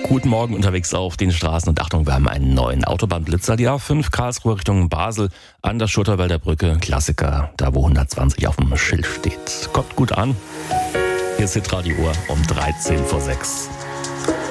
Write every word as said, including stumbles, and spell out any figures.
Guten Morgen unterwegs auf den Straßen und Achtung, wir haben einen neuen Autobahnblitzer. Die A fünf Karlsruhe Richtung Basel an der Schutterwälder Brücke. Klassiker, da wo hundertzwanzig auf dem Schild steht. Kommt gut an. Hier ist Hitradio Uhr um dreizehn vor sechs.